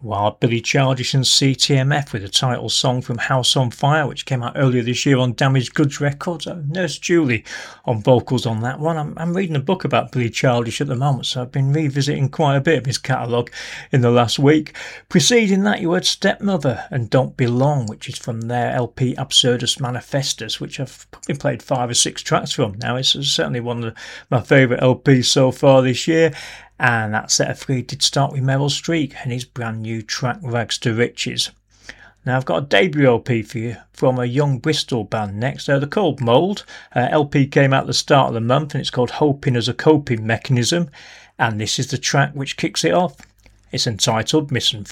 Wild Billy Childish and CTMF with a title song from House on Fire, which came out earlier this year on Damaged Goods Records. Nurse Julie on vocals on that one. I'm reading a book about Billy Childish at the moment, so I've been revisiting quite a bit of his catalogue in the last week. Preceding that, you heard Stepmother and Don't Belong, which is from their LP Absurdus Manifestus, which I've probably played 5 or 6 tracks from now. It's certainly one of my favourite LPs so far this year. And that set of 3 did start with Meryl Streep and his brand new track Rags to Riches. Now I've got a debut LP for you from a young Bristol band next. They're called Mould. LP came out at the start of the month and it's called Hoping as a Coping Mechanism. And this is the track which kicks it off. It's entitled Misanthrope.